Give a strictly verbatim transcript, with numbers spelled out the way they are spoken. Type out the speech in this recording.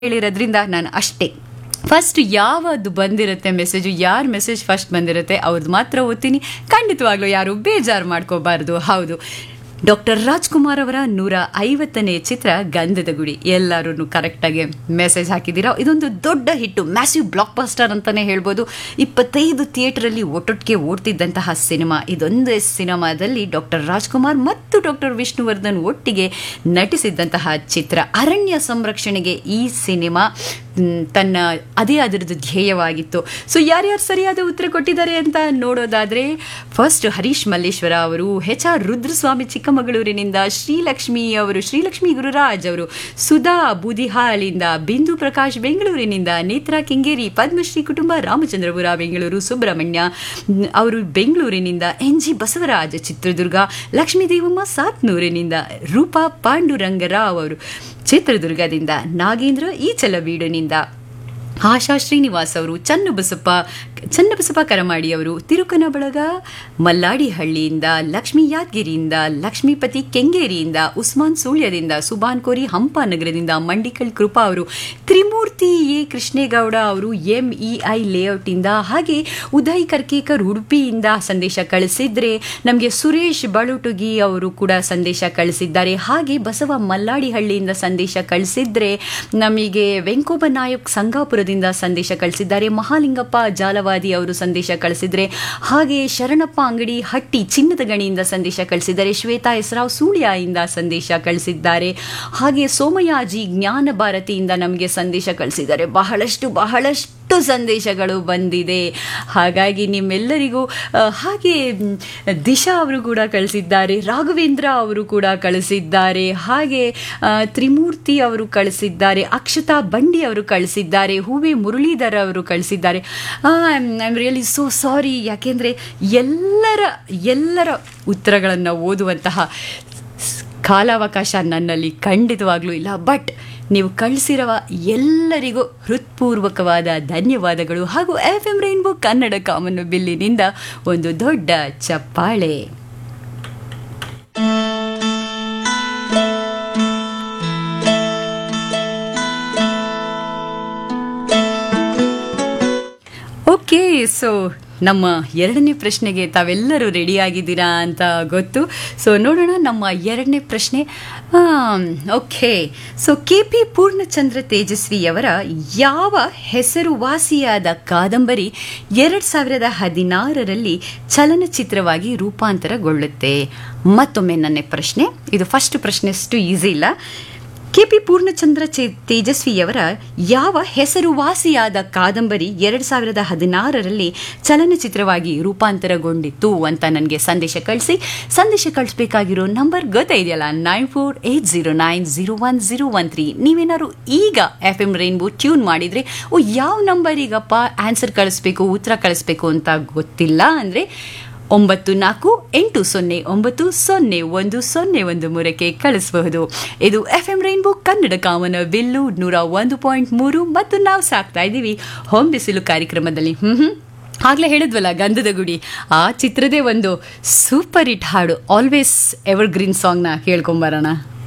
ಹೇಳಿರೋದ್ರಿಂದ ನಾನು ಅಷ್ಟೇ ಫಸ್ಟ್ ಯಾವುದು ಬಂದಿರುತ್ತೆ ಮೆಸೇಜು ಯಾರು ಮೆಸೇಜ್ ಫಸ್ಟ್ ಬಂದಿರುತ್ತೆ ಅವ್ರದ್ದು ಮಾತ್ರ ಓದ್ತೀನಿ. ಖಂಡಿತವಾಗ್ಲೂ ಯಾರು ಬೇಜಾರು ಮಾಡ್ಕೋಬಾರ್ದು. ಹೌದು, ಡಾಕ್ಟರ್ ರಾಜ್ಕುಮಾರ್ ಅವರ ನೂರ ಐವತ್ತನೇ ಚಿತ್ರ ಗಂಧದ ಗುಡಿ. ಎಲ್ಲರೂ ಕರೆಕ್ಟಾಗಿ ಮೆಸೇಜ್ ಹಾಕಿದ್ದೀರಾ. ಇದೊಂದು ದೊಡ್ಡ ಹಿಟ್ಟು, ಮ್ಯಾಸಿವ್ ಬ್ಲಾಕ್ ಬಸ್ಟರ್ ಅಂತಲೇ ಹೇಳ್ಬೋದು. ಇಪ್ಪತ್ತೈದು ಥಿಯೇಟರಲ್ಲಿ ಒಟ್ಟೊಟ್ಟಿಗೆ ಓಡ್ತಿದ್ದಂತಹ ಸಿನಿಮಾ. ಇದೊಂದೇ ಸಿನಿಮಾದಲ್ಲಿ ಡಾಕ್ಟರ್ ರಾಜ್ಕುಮಾರ್ ಮತ್ತು ಡಾಕ್ಟರ್ ವಿಷ್ಣುವರ್ಧನ್ ಒಟ್ಟಿಗೆ ನಟಿಸಿದ್ದಂತಹ ಚಿತ್ರ. ಅರಣ್ಯ ಸಂರಕ್ಷಣೆಗೆ ಈ ಸಿನಿಮಾ ತನ್ನ ಅದೇ ಅದರದ್ದು ಧ್ಯೇಯವಾಗಿತ್ತು. ಸೊ ಯಾರ್ಯಾರು ಸರಿಯಾದ ಉತ್ತರ ಕೊಟ್ಟಿದ್ದಾರೆ ಅಂತ ನೋಡೋದಾದರೆ, ಫಸ್ಟ್ ಹರೀಶ್ ಮಲ್ಲೇಶ್ವರ ಅವರು, ಎಚ್ ಆರ್ ರುದ್ರಸ್ವಾಮಿ ಚಿಕ್ಕಮಗಳೂರಿನಿಂದ, ಶ್ರೀಲಕ್ಷ್ಮಿ ಅವರು ಶ್ರೀಲಕ್ಷ್ಮಿ ಗುರುರಾಜ್ ಅವರು, ಸುಧಾ ಬೂದಿಹಾಳಿಂದ, ಬಿಂದು ಪ್ರಕಾಶ್ ಬೆಂಗಳೂರಿನಿಂದ, ನೇತ್ರಾ ಕೆಂಗೇರಿ, ಪದ್ಮಶ್ರೀ ಕುಟುಂಬ ರಾಮಚಂದ್ರಪುರ ಬೆಂಗಳೂರು, ಸುಬ್ರಹ್ಮಣ್ಯ ಅವರು ಬೆಂಗಳೂರಿನಿಂದ, ಎನ್ ಜಿ ಬಸವರಾಜ್ ಚಿತ್ರದುರ್ಗ, ಲಕ್ಷ್ಮೀ ದೇವಮ್ಮ ಸಾತ್ನೂರಿನಿಂದ, ರೂಪಾ ಪಾಂಡುರಂಗರಾವ್ ಅವರು ಚಿತ್ರದುರ್ಗದಿಂದ, ನಾಗೇಂದ್ರ ಈಚಲಬೀಡಿನಿಂದ, ಆಶಾ ಶ್ರೀನಿವಾಸ್ ಅವರು, ಚನ್ನಬಸಪ್ಪ ಚನ್ನಬಸಪ್ಪ ಕರಮಾಡಿ ಅವರು, ತಿರುಕನಬಳಗ ಮಲ್ಲಾಡಿಹಳ್ಳಿಯಿಂದ, ಲಕ್ಷ್ಮೀ ಯಾದಗಿರಿಯಿಂದ, ಲಕ್ಷ್ಮೀಪತಿ ಕೆಂಗೇರಿಯಿಂದ, ಉಸ್ಮಾನ್ ಸುಳ್ಯದಿಂದ, ಸುಬಾನ್ ಕೋರಿ ಹಂಪಾನಗರದಿಂದ, ಮಂಡಿಕಲ್ ಕೃಪಾ ಅವರು, ತ್ರಿಮೂರ್ತಿ ಎ ಕೃಷ್ಣೇಗೌಡ ಅವರು ಎಂಇಐ ಲೇಔಟಿಂದ, ಹಾಗೆ ಉದಯ್ ಕರ್ಕೇಕರ್ ಉಡುಪಿಯಿಂದ ಸಂದೇಶ ಕಳಿಸಿದ್ರೆ, ನಮಗೆ ಸುರೇಶ್ ಬಳುಟುಗಿ ಅವರು ಕೂಡ ಸಂದೇಶ ಕಳಿಸಿದ್ದಾರೆ. ಹಾಗೆ ಬಸವ ಮಲ್ಲಾಡಿಹಳ್ಳಿಯಿಂದ ಸಂದೇಶ ಕಳಿಸಿದ್ರೆ, ನಮಗೆ ವೆಂಕೋಬ ನಾಯಕ್ ಸಂಗಾಪುರದಿಂದ ಸಂದೇಶ ಕಳಿಸಿದ್ದಾರೆ. ಮಹಾಲಿಂಗಪ್ಪ ಜಾಲವಾದಿ ಅವರು ಸಂದೇಶ ಕಳಿಸಿದ್ರೆ, ಹಾಗೆ ಶರಣಪ್ಪ ಅಂಗಡಿ ಹಟ್ಟಿ ಚಿನ್ನದ ಗಣಿಯಿಂದ ಸಂದೇಶ ಕಳಿಸಿದ್ದಾರೆ. ಶ್ವೇತಾ ಹೆಸರಾವ್ ಸೂಳ್ಯದಿಂದ ಸಂದೇಶ ಕಳಿಸಿದ್ದಾರೆ. ಹಾಗೆ ಸೋಮಯಾಜಿ ಜ್ಞಾನ ಭಾರತಿಯಿಂದ ನಮಗೆ ಸಂದೇಶ ಕಳಿಸಿದ್ದಾರೆ. ಬಹಳಷ್ಟು ಬಹಳಷ್ಟು ಸಂದೇಶಗಳು ಬಂದಿದೆ. ಹಾಗಾಗಿ ನಿಮ್ಮೆಲ್ಲರಿಗೂ, ಹಾಗೆ ದಿಶಾ ಅವರು ಕೂಡ ಕಳಿಸಿದ್ದಾರೆ, ರಾಘವೇಂದ್ರ ಅವರು ಕೂಡ ಕಳಿಸಿದ್ದಾರೆ, ಹಾಗೆ ತ್ರಿಮೂರ್ತಿ ಅವರು ಕಳಿಸಿದ್ದಾರೆ, ಅಕ್ಷತಾ ಬಂಡಿ ಅವರು ಕಳಿಸಿದ್ದಾರೆ, ಹೂವೆ ಮುರಳೀಧರ್ ಅವರು ಕಳಿಸಿದ್ದಾರೆ. I am really so sorry, ಯಾಕೆಂದರೆ ಎಲ್ಲರ ಎಲ್ಲರ ಉತ್ತರಗಳನ್ನು ಓದುವಂತಹ ಕಾಲಾವಕಾಶ ನನ್ನಲ್ಲಿ ಖಂಡಿತವಾಗ್ಲೂ ಇಲ್ಲ. ಬಟ್ ನೀವು ಕಳಿಸಿರುವ ಎಲ್ಲರಿಗೂ ಹೃತ್ಪೂರ್ವಕವಾದ ಧನ್ಯವಾದಗಳು. ಹಾಗೂ ಎಫ್ ಎಂ ರೈನ್ಬೋ ಕನ್ನಡ ಕಾಮನ್ನು ಬಿಲ್ಲಿನಿಂದ ಒಂದು ದೊಡ್ಡ ಚಪ್ಪಾಳೆ. ಓಕೆ, ಸೊ ನಮ್ಮ ಎರಡನೇ ಪ್ರಶ್ನೆಗೆ ತಾವೆಲ್ಲರೂ ರೆಡಿಯಾಗಿದ್ದೀರಾ ಅಂತ ಗೊತ್ತು. ಸೊ ನೋಡೋಣ ನಮ್ಮ ಎರಡನೇ ಪ್ರಶ್ನೆ. Okay, so K P Purnachandra ತೇಜಸ್ವಿಯವರ ಯಾವ ಹೆಸರುವಾಸಿಯಾದ ಕಾದಂಬರಿ ಎರಡು ಸಾವಿರದ ಹದಿನಾರರಲ್ಲಿ ಚಲನಚಿತ್ರವಾಗಿ ರೂಪಾಂತರಗೊಳ್ಳುತ್ತೆ? ಮತ್ತೊಮ್ಮೆ ನನ್ನ ಪ್ರಶ್ನೆ, ಇದು ಫಸ್ಟ್ ಪ್ರಶ್ನೆಷ್ಟು ಈಸಿ ಇಲ್ಲ. ಕೆ ಪಿ ಪೂರ್ಣಚಂದ್ರ ತೇಜಸ್ವಿಯವರ ಯಾವ ಹೆಸರುವಾಸಿಯಾದ ಕಾದಂಬರಿ ಎರಡು ಸಾವಿರದ ಹದಿನಾರರಲ್ಲಿ ಚಲನಚಿತ್ರವಾಗಿ ರೂಪಾಂತರಗೊಂಡಿತ್ತು ಅಂತ ನನಗೆ ಸಂದೇಶ ಕಳಿಸಿ. ಸಂದೇಶ ಕಳಿಸ್ಬೇಕಾಗಿರೋ number ಗೊತ್ತಾಯಿದೆಯಲ್ಲ, nine four eight zero nine zero one zero one three. ನೀವೇನಾದ್ರು ಈಗ ಎಫ್ ಎಂ ರೈನ್ಬೋ ಟ್ಯೂನ್ ಮಾಡಿದರೆ, ಓ ಯಾವ ನಂಬರಿಗಪ್ಪ ಆನ್ಸರ್ ಕಳಿಸ್ಬೇಕು, ಉತ್ತರ ಕಳಿಸ್ಬೇಕು ಅಂತ ಗೊತ್ತಿಲ್ಲ ಅಂದರೆ, ಒಂಬತ್ತು ನಾಲ್ಕು ಎಂಟು ಸೊನ್ನೆ ಒಂಬತ್ತು ಸೊನ್ನೆ ಒಂದು ಸೊನ್ನೆ ಒಂದು ಮೂರಕ್ಕೆ ಕಳಿಸಬಹುದು. ಇದು ಎಫ್ ಎಂ ರೈನ್ಬೋ ಕನ್ನಡ ಕಾಮನ ಬಿಲ್ಲು ನೂರ ಒಂದು ಪಾಯಿಂಟ್ ಮೂರು ಮತ್ತು ನಾವು ಸಾಕ್ತಾ ಇದ್ದೀವಿ ಹೋಮ್ ಬಿಸಿಲು ಕಾರ್ಯಕ್ರಮದಲ್ಲಿ. ಹ್ಮ್ ಹ್ಮ್ ಆಗಲೇ ಹೇಳಿದ್ವಲ್ಲ, ಗಂಧದ ಗುಡಿ ಆ ಚಿತ್ರದೇ ಒಂದು ಸೂಪರ್ ಹಿಟ್ ಹಾಡು, ಆಲ್ವೇಸ್ ಎವರ್ ಗ್ರೀನ್ ಸಾಂಗ್ನ ಕೇಳ್ಕೊಂಬರೋಣ.